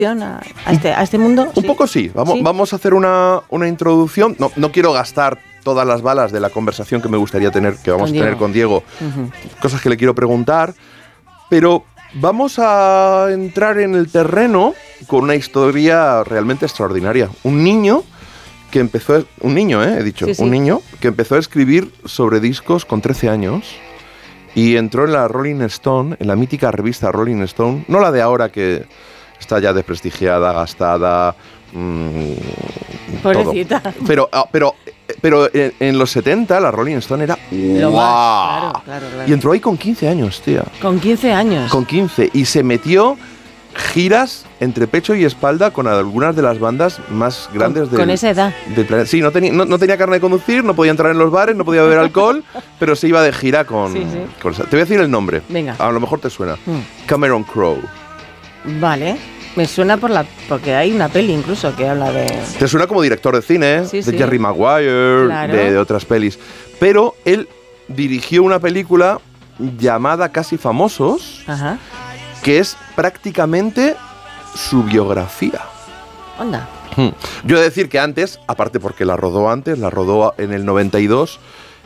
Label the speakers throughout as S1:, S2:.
S1: a este mundo?
S2: Un poco sí. Vamos a hacer una introducción. No quiero gastar todas las balas de la conversación que me gustaría tener, que vamos a tener con Diego. Cosas que le quiero preguntar. Pero vamos a entrar en el terreno con una historia realmente extraordinaria. Un niño que empezó... Un niño, he dicho. Sí. Un niño que empezó a escribir sobre discos con 13 años y entró en la Rolling Stone, en la mítica revista Rolling Stone. No la de ahora, que está ya desprestigiada, gastada...
S1: Pobrecita.
S2: Todo. Pero en los 70 la Rolling Stone era ¡guau! Claro. Y entró ahí con 15 años, tía.
S1: ¿Con 15 años?
S2: Con 15. Y se metió giras entre pecho y espalda con algunas de las bandas más grandes
S1: con esa edad
S2: del planeta. Sí, no tenía carne de conducir, no podía entrar en los bares, no podía beber alcohol, pero se iba de gira con esa. Te voy a decir el nombre.
S1: Venga.
S2: A lo mejor te suena. Cameron Crowe.
S1: Vale. Me suena porque hay una peli incluso que habla de...
S2: Te suena como director de cine, de Jerry Maguire, claro, de otras pelis. Pero él dirigió una película llamada Casi Famosos, que es prácticamente su biografía.
S1: Onda.
S2: Yo he de decir que antes, aparte porque la rodó en el 92,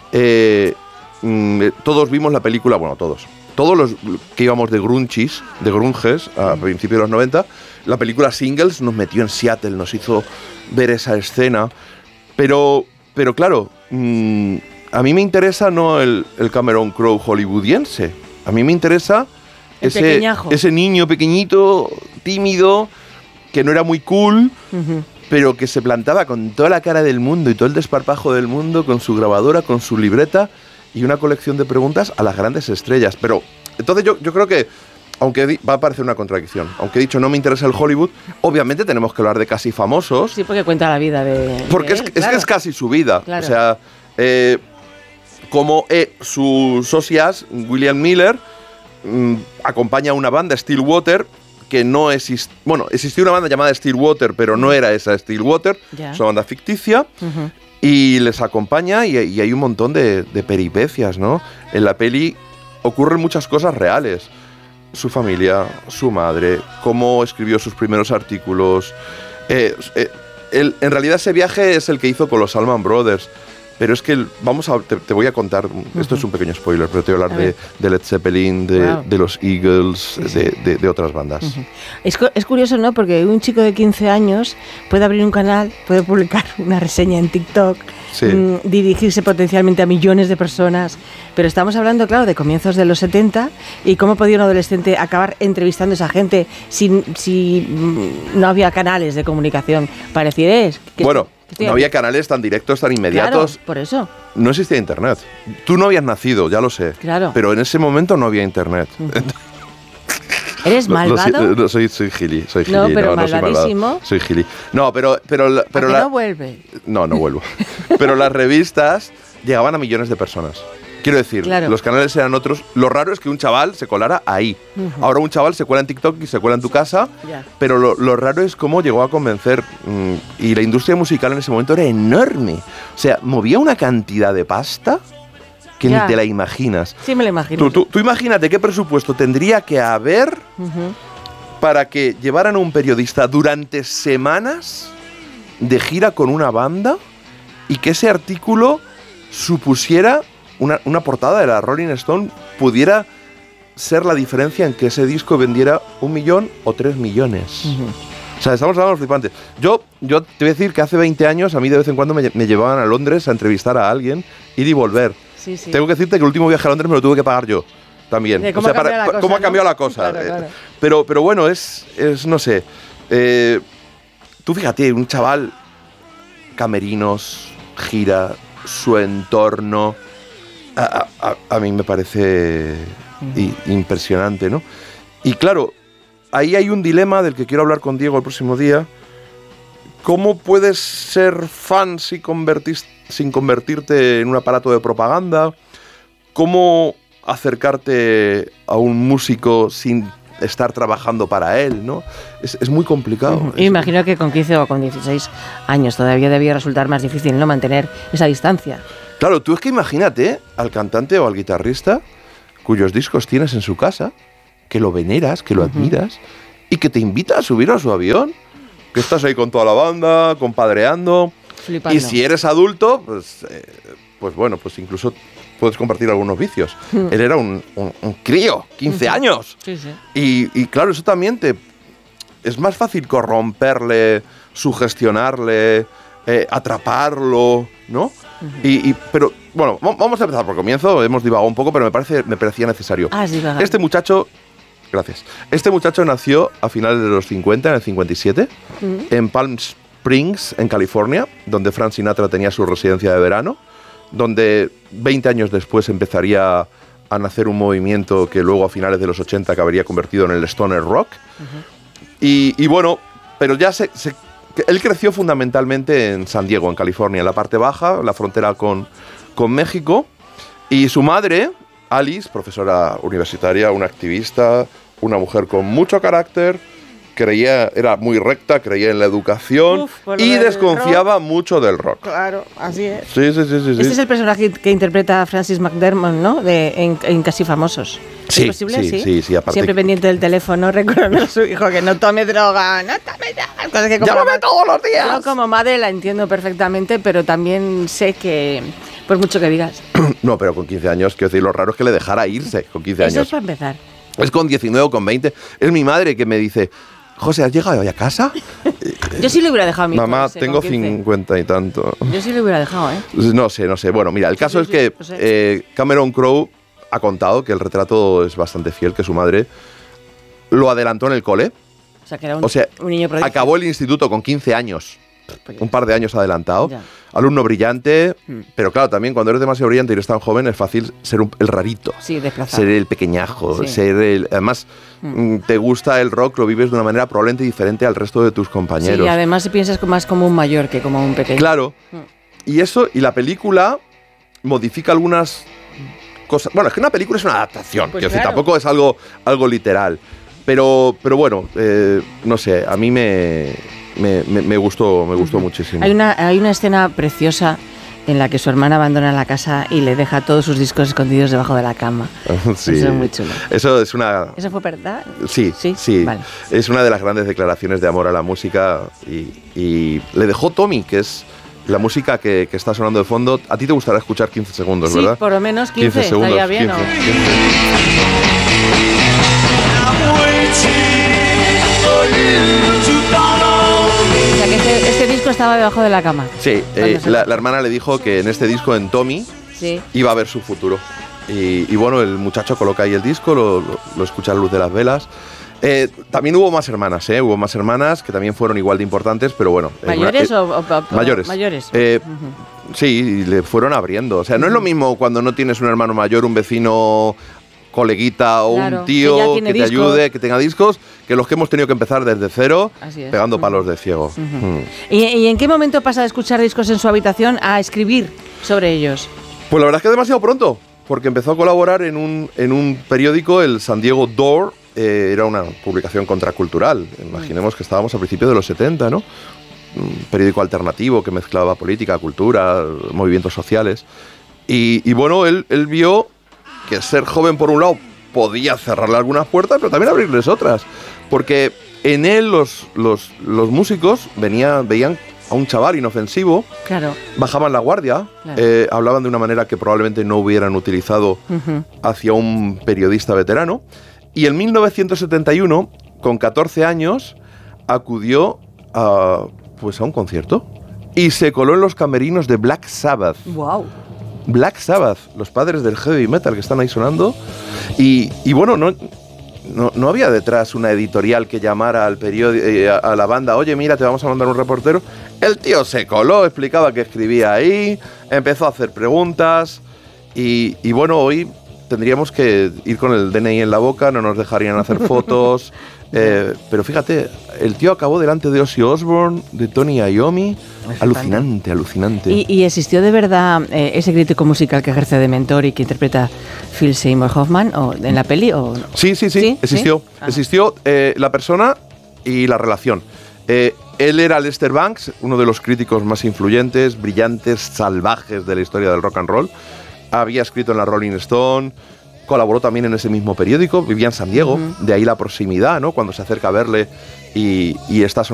S2: todos vimos la película, bueno, todos los que íbamos de grunges a principios de los 90, la película Singles nos metió en Seattle, nos hizo ver esa escena. Pero claro, a mí me interesa no el Cameron Crowe hollywoodiense. A mí me interesa ese niño pequeñito, tímido, que no era muy cool, pero que se plantaba con toda la cara del mundo y todo el desparpajo del mundo, con su grabadora, con su libreta y una colección de preguntas a las grandes estrellas. Pero entonces yo creo que, aunque va a parecer una contradicción, aunque he dicho no me interesa el Hollywood, obviamente tenemos que hablar de Casi Famosos.
S1: Sí, porque cuenta la vida de...
S2: Porque es que es casi su vida. Claro. O sea, como su socias, William Miller, acompaña a una banda, Stillwater, que no existe... Bueno, existía una banda llamada Stillwater, pero no era esa Stillwater, es una banda ficticia. Y les acompaña y hay un montón de peripecias, ¿no? En la peli ocurren muchas cosas reales. Su familia, su madre, cómo escribió sus primeros artículos. En realidad ese viaje es el que hizo con los Allman Brothers. Pero es que te voy a contar, esto es un pequeño spoiler, pero te voy a hablar de Led Zeppelin, de los Eagles, de otras bandas.
S1: Es curioso, ¿no? Porque un chico de 15 años puede abrir un canal, puede publicar una reseña en TikTok, dirigirse potencialmente a millones de personas, pero estamos hablando, claro, de comienzos de los 70 y cómo podía un adolescente acabar entrevistando a esa gente si no había canales de comunicación. Pareciera
S2: bueno, no había canales tan directos, tan inmediatos.
S1: Claro, por eso.
S2: No existía internet. Tú no habías nacido, ya lo sé.
S1: Claro.
S2: Pero en ese momento no había internet.
S1: ¿Eres malvado?
S2: Soy gili.
S1: No, pero malvadísimo.
S2: Soy gili. No, pero
S1: no vuelve.
S2: No vuelvo. Pero las revistas llegaban a millones de personas. Quiero decir, los canales eran otros. Lo raro es que un chaval se colara ahí. Ahora un chaval se cuela en TikTok y se cuela en tu casa, pero lo raro es cómo llegó a convencer. Y la industria musical en ese momento era enorme. O sea, movía una cantidad de pasta que ni te la imaginas.
S1: Sí, me la imagino.
S2: Tú imagínate qué presupuesto tendría que haber para que llevaran a un periodista durante semanas de gira con una banda y que ese artículo supusiera... Una portada de la Rolling Stone pudiera ser la diferencia en que ese disco vendiera 1 millón o 3 millones. O sea, estamos hablando de flipantes. Yo te voy a decir que hace 20 años a mí de vez en cuando me llevaban a Londres a entrevistar a alguien, ir y volver. Sí. Tengo que decirte que el último viaje a Londres me lo tuve que pagar yo también.
S1: ¿Cómo
S2: ha cambiado la cosa? Claro. Pero bueno, es no sé. Tú fíjate, un chaval, camerinos, gira, su entorno... A mí me parece impresionante, ¿no? Y claro, ahí hay un dilema del que quiero hablar con Diego el próximo día. ¿Cómo puedes ser fan sin convertirte en un aparato de propaganda? ¿Cómo acercarte a un músico sin estar trabajando para él, ¿no? Es muy complicado.
S1: Imagino que con 15 o con 16 años todavía debía resultar más difícil, ¿no?, mantener esa distancia.
S2: Claro, tú es que imagínate al cantante o al guitarrista cuyos discos tienes en su casa, que lo veneras, que lo admiras, y que te invita a subir a su avión, que estás ahí con toda la banda, compadreando.
S1: Flipando.
S2: Y si eres adulto, pues bueno, pues incluso puedes compartir algunos vicios. Él era un crío, 15 años.
S1: Sí, sí.
S2: Y claro, eso también es más fácil corromperle, sugestionarle, atraparlo, ¿no? Pero bueno, vamos a empezar por comienzo. Hemos divagado un poco, pero me parecía necesario. Este muchacho... Gracias. Este muchacho nació a finales de los 50, en el 57, en Palm Springs, en California, donde Frank Sinatra tenía su residencia de verano, donde 20 años después empezaría a nacer un movimiento que luego a finales de los 80 acabaría convertido en el stoner rock. Y bueno, pero ya él creció fundamentalmente en San Diego, en California, en la parte baja, la frontera con México, y su madre, Alice, profesora universitaria, una activista, una mujer con mucho carácter, era muy recta, creía en la educación y desconfiaba mucho del rock.
S1: Claro, así es.
S2: Sí.
S1: Este es el personaje que interpreta a Francis McDermott, ¿no? en Casi Famosos.
S2: Sí,
S1: ¿Es posible?
S2: Sí, aparte.
S1: Siempre pendiente del teléfono, recordando a su hijo que no tome droga, cosas que
S2: ¡llámame todos los días!
S1: Yo como madre la entiendo perfectamente, pero también sé que, por mucho que digas...
S2: No, pero con 15 años, quiero decir, lo raro es que le dejara irse con 15 años.
S1: Eso es para empezar.
S2: Es con 19 o con 20. Es mi madre que me dice... José, ¿has llegado hoy a casa?
S1: Yo sí le hubiera dejado a mi hijo.
S2: Mamá, tengo 50 y tanto.
S1: Yo sí le hubiera dejado, ¿eh?
S2: No sé. Bueno, mira, el caso es que Cameron Crowe ha contado que el retrato es bastante fiel, que su madre lo adelantó en el cole.
S1: O sea, que era un niño prodigio.
S2: Acabó el instituto con 15 años. Un par de años adelantado.
S1: Ya.
S2: Alumno brillante, pero claro, también cuando eres demasiado brillante y eres tan joven es fácil ser el rarito.
S1: Sí, desplazado.
S2: Ser el pequeñajo,
S1: Sí.
S2: ser el... Además, te gusta el rock, lo vives de una manera probablemente diferente al resto de tus compañeros.
S1: Sí, y además piensas más como un mayor que como un pequeño.
S2: Claro. Y la película modifica algunas cosas. Bueno, es que una película es una adaptación,
S1: Pues
S2: quiero decir,
S1: claro.
S2: tampoco es algo literal. Pero bueno, no sé, a mí me gustó muchísimo.
S1: Hay una escena preciosa en la que su hermana abandona la casa y le deja todos sus discos escondidos debajo de la cama.
S2: Sí.
S1: Eso es muy chulo.
S2: Eso es una...
S1: ¿Eso fue verdad?
S2: Sí.
S1: Vale.
S2: Es una de las grandes declaraciones de amor a la música y le dejó Tommy, que es la música que está sonando de fondo. A ti te gustará escuchar 15 segundos,
S1: Sí,
S2: ¿verdad?
S1: por lo menos 15
S2: segundos.
S1: estaría bien,
S2: 15.
S1: O sea, que este disco estaba debajo de la cama.
S2: Sí, la hermana le dijo que en este disco, en Tommy,
S1: Sí.
S2: iba a ver su futuro. Y bueno, el muchacho coloca ahí el disco, lo escucha a la luz de las velas. También hubo más hermanas que también fueron igual de importantes, pero bueno.
S1: ¿Mayores
S2: mayores?
S1: Mayores.
S2: Sí, y le fueron abriendo. O sea, no es lo mismo cuando no tienes un hermano mayor, un vecino, coleguita o
S1: Claro,
S2: un tío
S1: que ya
S2: que
S1: tiene
S2: te
S1: discos.
S2: ayude, que tenga discos, que los que hemos tenido que empezar desde cero,
S1: Así es.
S2: pegando palos de ciego.
S1: ¿Y en qué momento pasa de escuchar discos en su habitación a escribir sobre ellos?
S2: Pues la verdad es que demasiado pronto, porque empezó a colaborar en un periódico, el San Diego Door. Era una publicación contracultural. Imaginemos que estábamos a principios de los 70, ¿no? Un periódico alternativo que mezclaba política, cultura, movimientos sociales. Y bueno, él vio que ser joven por un lado podía cerrarle algunas puertas, pero también abrirles otras. Porque en él los músicos veían a un chaval inofensivo,
S1: Claro.
S2: bajaban la guardia,
S1: Claro.
S2: hablaban de una manera que probablemente no hubieran utilizado hacia un periodista veterano. Y en 1971, con 14 años, acudió a un concierto y se coló en los camerinos de Black Sabbath.
S1: Wow.
S2: Black Sabbath, los padres del heavy metal que están ahí sonando. Y bueno, no había detrás una editorial que llamara al periódico, a la banda, oye, mira, te vamos a mandar un reportero. El tío se coló, explicaba que escribía ahí, empezó a hacer preguntas y bueno, hoy tendríamos que ir con el DNI en la boca, no nos dejarían hacer fotos. Pero fíjate, el tío acabó delante de Ozzy Osbourne, de Tony Iommi. Alucinante.
S1: ¿Y existió de verdad ese crítico musical que ejerce de mentor y que interpreta Phil Seymour Hoffman en la peli? ¿O no?
S2: Sí, existió.
S1: ¿Sí?
S2: Existió la persona y la relación. Él era Lester Bangs, uno de los críticos más influyentes, brillantes, salvajes de la historia del rock and roll. Había escrito en la Rolling Stone, colaboró también en ese mismo periódico, vivía en San Diego, de ahí la proximidad, ¿no? Cuando se acerca a verle y está sonriendo.